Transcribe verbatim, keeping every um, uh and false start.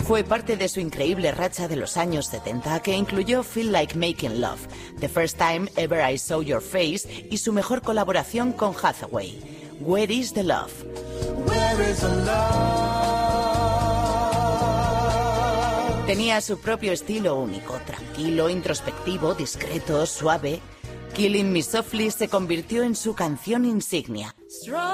Fue parte de su increíble racha de los años setenta, que incluyó Feel Like Making Love, The First Time Ever I Saw Your Face y su mejor colaboración con Hathaway, Where Is the Love. Where is the love? Tenía su propio estilo único, tranquilo, introspectivo, discreto, suave. Killing Me Softly se convirtió en su canción insignia.